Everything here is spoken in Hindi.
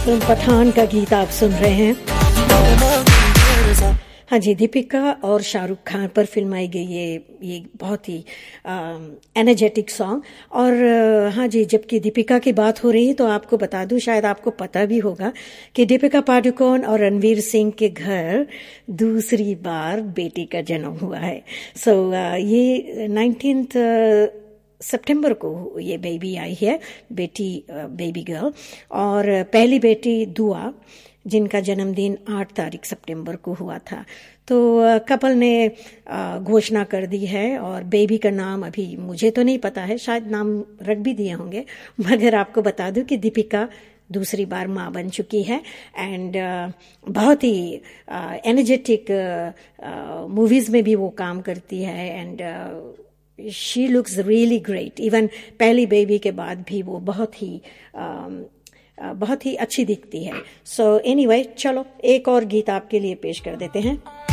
फिल्म पठान का गीत आप सुन रहे हैं। हाँ जी, दीपिका और शाहरुख खान पर फिल्माई गई ये बहुत ही एनर्जेटिक सॉन्ग। और हाँ जी, जबकि दीपिका की बात हो रही है तो आपको बता दूं, शायद आपको पता भी होगा कि दीपिका पादुकोण और रणवीर सिंह के घर दूसरी बार बेटी का जन्म हुआ है। ये 19 सितंबर को ये बेबी आई है, बेबी गर्ल। और पहली बेटी दुआ, जिनका जन्मदिन 8 तारीख सितंबर को हुआ था। तो कपल ने घोषणा कर दी है और बेबी का नाम अभी मुझे तो नहीं पता है, शायद नाम रख भी दिए होंगे, मगर आपको बता दूं कि दीपिका दूसरी बार माँ बन चुकी है। एंड बहुत ही एनर्जेटिक मूवीज में भी वो काम करती है। And she looks really great. Even पहली बेबी के बाद भी वो बहुत ही अच्छी दिखती है। सो एनीवे, चलो एक और गीत आपके लिए पेश कर देते हैं।